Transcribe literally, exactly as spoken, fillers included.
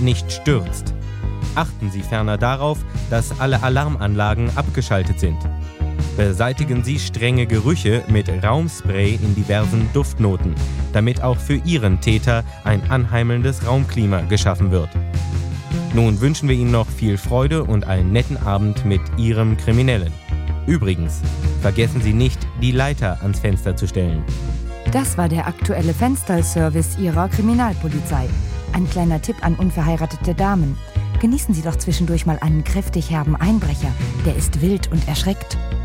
nicht stürzt. Achten Sie ferner darauf, dass alle Alarmanlagen abgeschaltet sind. Beseitigen Sie strenge Gerüche mit Raumspray in diversen Duftnoten, damit auch für Ihren Täter ein anheimelndes Raumklima geschaffen wird. Nun wünschen wir Ihnen noch viel Freude und einen netten Abend mit Ihrem Kriminellen. Übrigens, vergessen Sie nicht, die Leiter ans Fenster zu stellen. Das war der aktuelle Fensterservice Ihrer Kriminalpolizei. Ein kleiner Tipp an unverheiratete Damen. Genießen Sie doch zwischendurch mal einen kräftig herben Einbrecher. Der ist wild und erschreckt.